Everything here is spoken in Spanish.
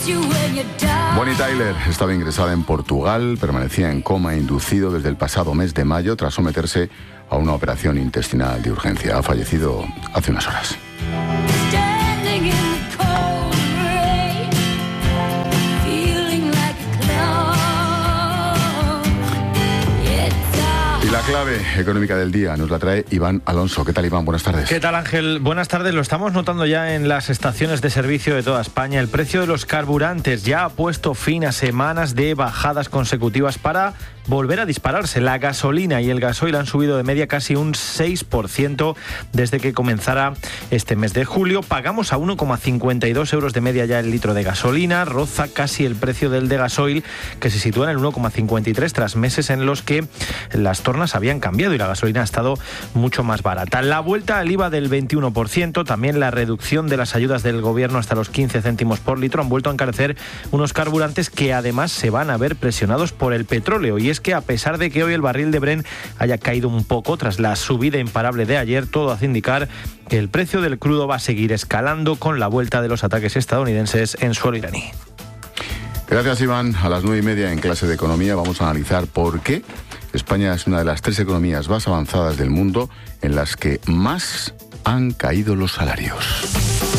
Bonnie Tyler estaba ingresada en Portugal, permanecía en coma inducido desde el pasado mes de mayo tras someterse a una operación intestinal de urgencia. Ha fallecido hace unas horas. La clave económica del día nos la trae Iván Alonso. ¿Qué tal, Iván? Buenas tardes. ¿Qué tal, Ángel? Buenas tardes. Lo estamos notando ya en las estaciones de servicio de toda España. El precio de los carburantes ya ha puesto fin a semanas de bajadas consecutivas para volver a dispararse. La gasolina y el gasoil han subido de media casi un 6% desde que comenzara este mes de julio. Pagamos a 1,52 euros de media ya el litro de gasolina. Roza casi el precio del de gasoil, que se sitúa en el 1,53 tras meses en los que las tornas habían cambiado y la gasolina ha estado mucho más barata. La vuelta al IVA del 21%, también la reducción de las ayudas del gobierno hasta los 15 céntimos por litro han vuelto a encarecer unos carburantes que además se van a ver presionados por el petróleo. Y es que a pesar de que hoy el barril de Brent haya caído un poco tras la subida imparable de ayer, todo hace indicar que el precio del crudo va a seguir escalando con la vuelta de los ataques estadounidenses en suelo iraní. Gracias, Iván. A las 9:30 en clase de economía vamos a analizar por qué España es una de las 3 economías más avanzadas del mundo en las que más han caído los salarios.